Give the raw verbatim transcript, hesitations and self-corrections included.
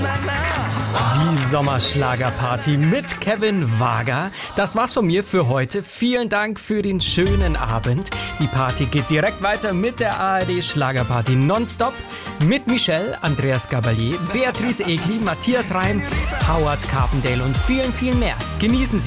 Die Sommerschlagerparty mit Kevin Wager. Das war's von mir für heute. Vielen Dank für den schönen Abend. Die Party geht direkt weiter mit der A R D Schlagerparty Nonstop. Mit Michelle, Andreas Gabalier, Beatrice Egli, Matthias Reim, Howard Carpendale und vielen, vielen mehr. Genießen Sie